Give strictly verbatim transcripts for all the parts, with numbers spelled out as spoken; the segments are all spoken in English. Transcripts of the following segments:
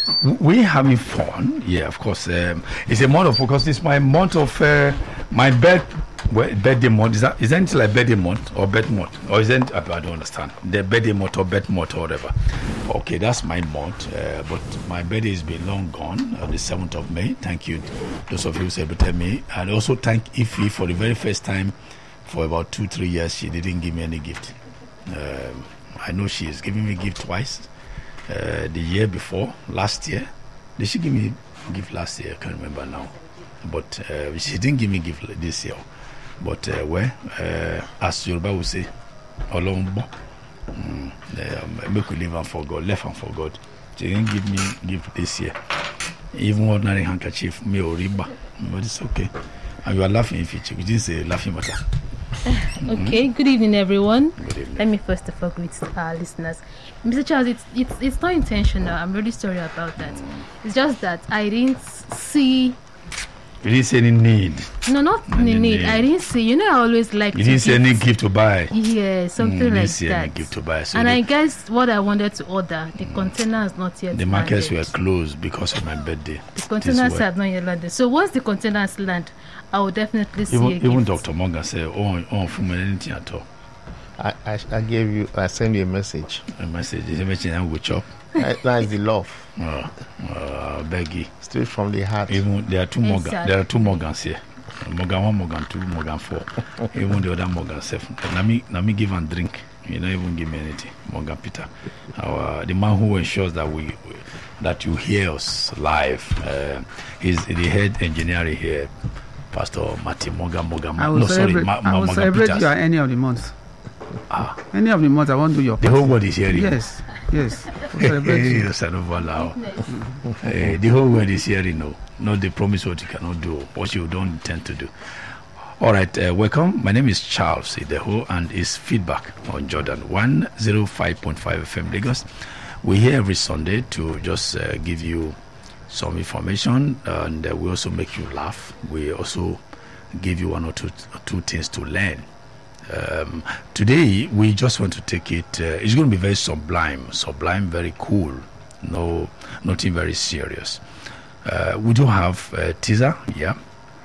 we having fun. Yeah, of course. Um, it's a month of focus. It's my month of uh, my bed. Well, birthday month. Is that is that like birthday month or bed month, or is that I don't understand the birthday month or bed month or whatever. Okay, that's my month. Uh, but my birthday has been long gone on the seventh of May. Thank you, those of you who celebrated me, and also thank Ify for the very first time for about two three years. She didn't give me any gift. Um, I know she is giving me gift twice. Uh, the year before, last year, did she give me gift last year? I can't remember now. But uh, she didn't give me gift this year. But uh, well, uh, as Yoruba will say, Olombo, mm, uh, make we live and for God, left and for God. She didn't give me gift this year. Even ordinary handkerchief, me or riba, but it's okay. And you are laughing if you didn't say laughing matter. Okay, good evening, everyone. Good evening. Let me first of all greet our listeners. Mister Charles, it's it's it's not intentional. I'm really sorry about that. It's just that I didn't see. You didn't see any need. No, not any need. need. I didn't see. You know, I always like. You didn't see any gift to buy. Yeah, something mm, like didn't see that. Any gift to buy. So and the, I guess what I wanted to order, the mm, container is not yet. The markets landed. were closed because of my birthday. The containers have not yet landed. So once the containers land, I will definitely see. Even, a even gift. Doctor Morgan said, "Oh, oh, from anything at all." I, I I gave you. I sent you a message. A message. Is mentioned I will chop. That is the love. Uh, uh, Beggy. Straight from the heart. Even there are two exactly. Morgan. There are two Morgans here. Morgan one, Morgan two, Morgan four. Even the other Morgan seven. Let me let me give and drink. You don't even give me anything. Morgan Peter, our the man who ensures that we that you hear us live. Uh, he's the head engineer here, Pastor Martin Morgan Morgan. I will no, celebrate, sorry, Ma- Ma- I will Morgan celebrate Peters. you at any of the months. Ah. Any of the months I won't do your The party. whole world is hearing. Yes, yes. We'll celebrate you. Yes, I don't allow. Uh, the whole world is hearing. No, not the promise what you cannot do, what you don't intend to do. All right, uh, welcome. My name is Charles Ideho, and it's feedback on Jordan one oh five point five F M Lagos. We're here every Sunday to just uh, give you some information, and uh, we also make you laugh. We also give you one or two, two things to learn. Um, today we just want to take it uh, it's going to be very sublime sublime very cool, no nothing very serious. Uh, we do have uh, teaser. Yeah,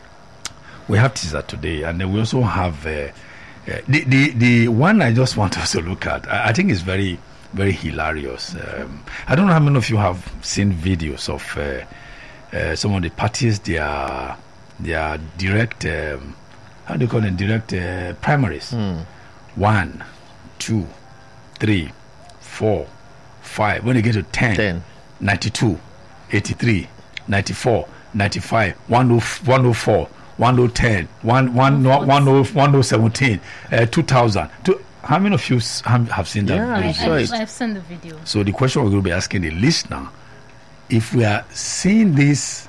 we have teaser today, and then we also have uh, uh, the, the the one I just want us to look at. I, I think is very very hilarious. um, I don't know how many of you have seen videos of uh, uh, some of the parties, their their direct um, how do you call it? Direct uh, primaries. Mm. One, two, three, four, five. When you get to ten, ten. ninety-two, eighty-three, ninety-four, ninety-five, one oh four, one oh ten, one oh seventeen, uh, two thousand. Two, how many of you have seen that? Yeah, I, video? I've, I've seen the video. So the question we're going to be asking the listener, if we are seeing this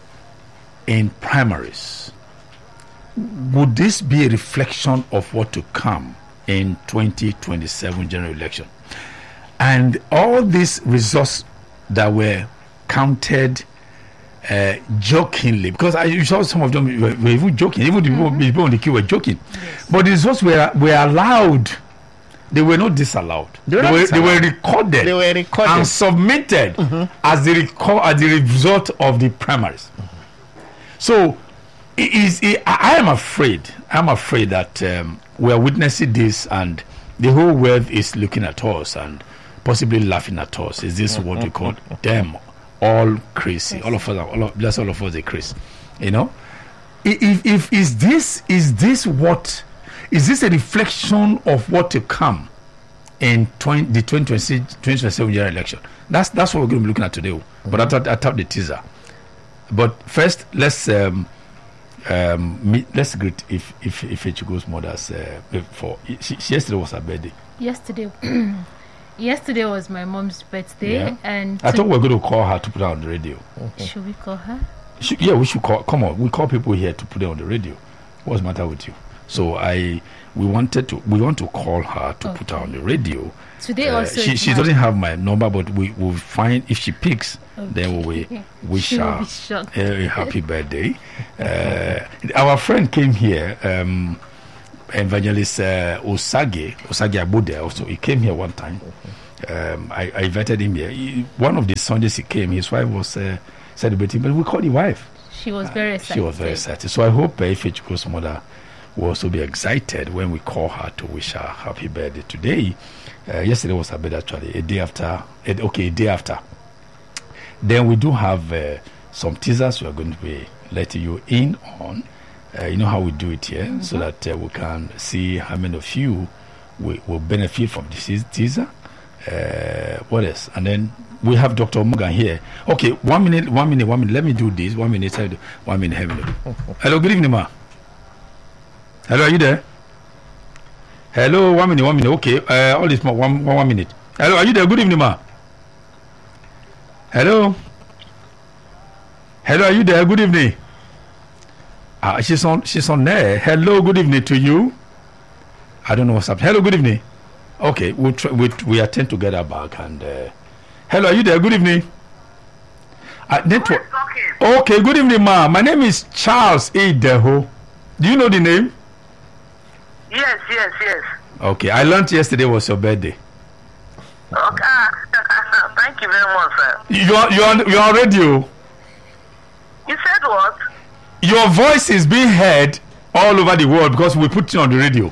in primaries, would this be a reflection of what to come in twenty twenty-seven general election? And all these results that were counted uh, jokingly, because I you saw some of them were, were even joking, even mm-hmm. the people on the queue were joking. Yes. But the results were were allowed. They were not disallowed. They were, they were, they were recorded. They were recorded and submitted mm-hmm. as the record as the result of the primaries. Mm-hmm. So. It is, it, I am afraid. I'm afraid that um, we are witnessing this, and the whole world is looking at us and possibly laughing at us. Is this what we call them all crazy? All of us, are, all of, bless all of us, are crazy. You know, if if is this is this what is this a reflection of what to come in twenty, the twenty twenty-seven general election? That's that's what we're going to be looking at today. Mm-hmm. But I thought I thought the teaser. But first, let's. Um, Um, me, let's greet if if if it goes mother's uh, for she, she, yesterday was her birthday. Yesterday, yesterday was my mom's birthday, Yeah. and I thought we were going to call her to put her on the radio. Okay. Should we call her? Should, yeah, we should call. Come on, we call people here to put her on the radio. What's the matter with you? So I we wanted to we want to call her to okay. put her on the radio. Today uh, also she she my doesn't have my number, but we will find if she picks. Okay. Then we wish her a happy birthday. Uh, our friend came here, um, Evangelist uh, Osage Osage Abude. Also, he came here one time. Um, I, I invited him here. He, one of the Sundays he came, his wife was uh, celebrating, but we called the wife. She was very excited. She was very excited. So I hope uh, Ifechukwu's mother will also be excited when we call her to wish her happy birthday today. Uh, yesterday was her birthday, actually, a day after. A, okay, a day after. Then we do have uh, some teasers we are going to be letting you in on. Uh, you know how we do it here, mm-hmm. so that uh, we can see how many of you will, will benefit from this teaser. Uh, what else? And then we have Doctor Morgan here. Okay, one minute, one minute, one minute. Let me do this. One minute, one minute. Hello, hello. Good evening, ma. Hello, are you there? Hello, one minute, one minute. Okay, uh, all this one, one, one minute. Hello, are you there? Good evening, ma. Hello. Hello, are you there? Good evening. Ah, she's on. She's on there. Hello, good evening to you. I don't know what's up. Hello, good evening. Okay, we'll try, we we attend to get her back. And uh, hello, are you there? Good evening. Uh, network. Okay, good evening, ma. My name is Charles Ideho. Do you know the name? Yes, yes, yes. Okay, I learned yesterday was your birthday. Okay, thank you very much, sir. You're you're on, you're on radio. You said what? Your voice is being heard all over the world because we put you on the radio.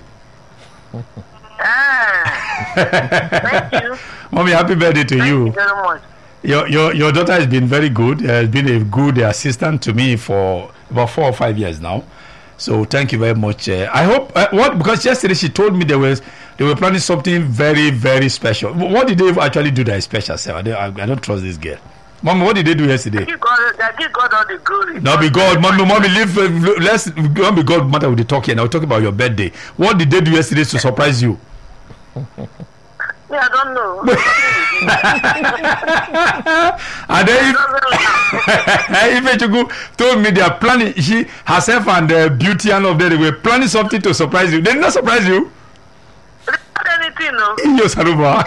Ah, thank you. Mommy, happy birthday to Thank you. you very much. Your your your daughter has been very good. Uh, has been a good assistant to me for about four or five years now. So thank you very much. Uh, I hope uh, what because yesterday she told me there was they were planning something very very special. What did they actually do that is special, sir? I don't, I, I don't trust this girl. Mom, what did they do yesterday? Give God, give God all the glory. No, be God, mommy, mommy, leave. Uh, let's don't be God matter with the talking. I'll talk about your birthday. What did they do yesterday to surprise you? Yeah, I don't know. And then Ifechuku told me they are planning. She herself and uh, Beauty and of them they were planning something to surprise you. They did not surprise you. Not anything, no. Yes, Saruba.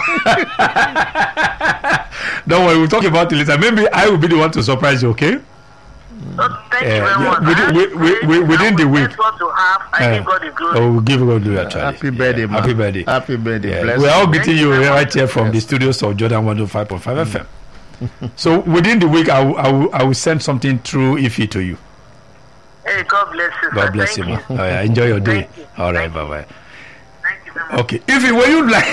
Don't worry, we'll talk about it later. Maybe I will be the one to surprise you. Okay. Oh, thank Uh, you very yeah, much. within- I wi- wi- wi- within the will week. get what to have. I Uh, give God the glory. Oh, we'll give God the actually. Happy birthday, Yeah, man. happy birthday. Happy birthday. Yeah, Bless we're all you. greeting you right here from the studios of Jordan one oh five point five F M. So within the week, I will, I will, I will send something through Ife to you. Hey, God bless you. God sir. bless Thank you, man. All right, enjoy your day. Thank you. All right, Thank bye you. bye. Thank you very much. Okay, Ife, were you like?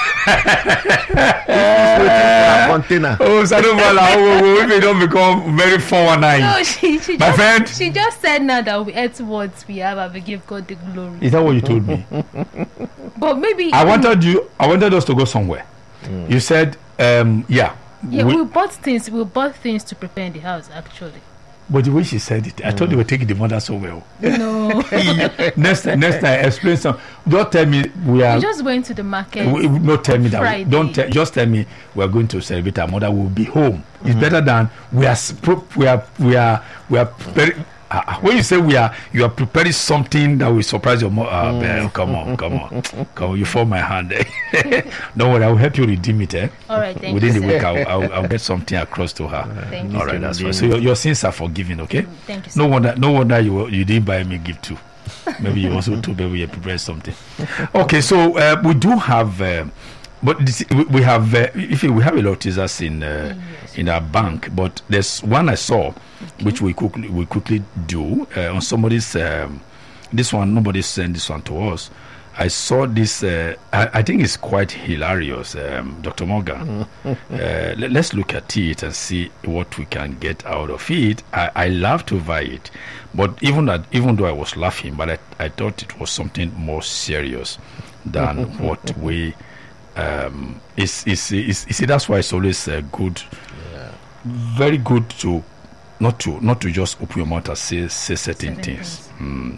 Container. Oh, Saruvala, oh, oh, oh, if you don't become very four one nine. No, she she My just, friend. she just said now that we ate what we have and we give God the glory. Is that what you told me? But maybe I wanted you. I wanted us to go somewhere. You said, um, yeah. yeah, we- we bought things. We bought things to prepare in the house. Actually, but the way she said it, I thought they were taking the mother so well. no, next time, next time, explain some. Don't tell me we are. we just went to the market. We, we- not tell me that. We, Friday. don't tell. Just tell me we are going to celebrate our mother. We'll be home. It's better than we are. sp- We are. We are. We are very. Uh, when you say we are, you are preparing something that will surprise your mother. Uh, man, come on, come on, come on. You fall my hand. Eh? Don't worry, I will help you redeem it. Eh? All right, thank Within you. the sir. week, I'll, I'll, I'll get something across to her. Thank you. All right, sir. that's fine. So your, your sins are forgiven. Okay. Thank you. Sir. No wonder, no wonder you you didn't buy me gift too. Maybe you also too. Maybe you prepared something. Okay, so uh, we do have, uh, but this, we, we have. Uh, if we have a lot of teasers in uh, Yes. in our bank, but there's one I saw, which we quickly we quickly do uh, on somebody's. Um, this one nobody sent this one to us. I saw this. Uh, I, I think it's quite hilarious, um, Doctor Morgan. uh, let, let's look at it and see what we can get out of it. I, I love to buy it, but even that, even though I was laughing, but I, I thought it was something more serious than what we. Um, is is is you see that's why it's always uh, good, very good to not to not to just open your mouth and say say certain, Certain things. things. Mm.